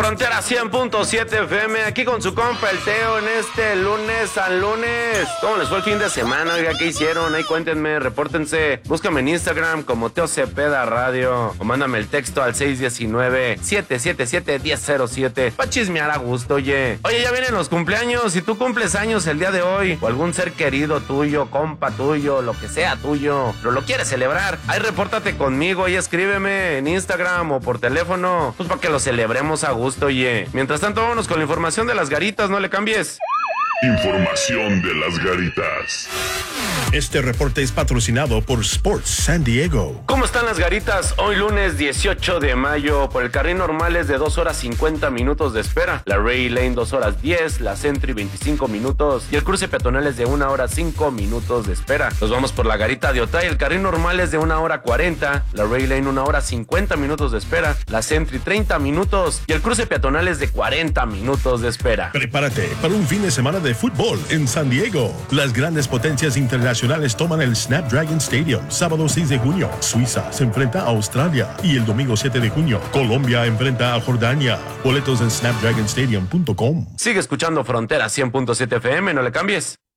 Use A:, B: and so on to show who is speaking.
A: Frontera 100.7 FM, aquí con su compa el Teo en este lunes al lunes. ¿Cómo les fue el fin de semana? Oiga, ¿qué hicieron? Ahí cuéntenme, repórtense. Búscame en Instagram como Teo Cepeda Radio o mándame el texto al 619-777-1007 pa' chismear a gusto, oye. Oye, ya vienen los cumpleaños. Si tú cumples años el día de hoy o algún ser querido tuyo, compa tuyo, lo que sea tuyo, pero lo quieres celebrar, ahí repórtate conmigo y escríbeme en Instagram o por teléfono, pues para que lo celebremos a gusto, oye. Mientras tanto, vámonos con la información de las garitas, no le cambies.
B: Información de las garitas.
C: Este reporte es patrocinado por Sports San Diego.
A: ¿Cómo están las garitas? Hoy lunes 18 de mayo, por el carril normal es de 2 horas 50 minutos de espera. La Ray Lane 2 horas 10, la Century 25 minutos y el cruce peatonal es de 1 hora 5 minutos de espera. Nos vamos por la garita de Otay, el carril normal es de 1 hora 40, la Ray Lane 1 hora 50 minutos de espera, la Century 30 minutos y el cruce peatonal es de 40 minutos de espera.
C: Prepárate para un fin de semana de fútbol en San Diego. Las grandes potencias internacionales toman el Snapdragon Stadium. Sábado 6 de junio, Suiza se enfrenta a Australia y el domingo 7 de junio, Colombia enfrenta a Jordania. Boletos en snapdragonstadium.com.
A: Sigue escuchando Frontera 100.7 FM, no le cambies.